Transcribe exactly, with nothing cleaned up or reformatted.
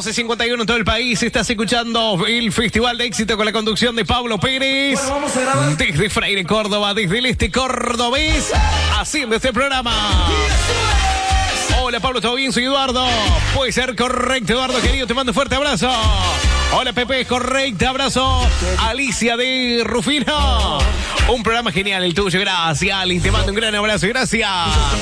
doce cincuenta y uno en todo el país. Estás escuchando el Festival de Éxito con la conducción de Pablo Pérez. Bueno, vamos a grabar. Desde Freire, Córdoba, desde el este cordobés, haciendo este programa. Hola Pablo, ¿todo bien? Soy Eduardo. Puede ser correcto, Eduardo, querido. Te mando un fuerte abrazo. Hola Pepe, correcto, abrazo. Alicia de Rufino. Un programa genial el tuyo. Gracias, Ali. Te mando un gran abrazo. Gracias.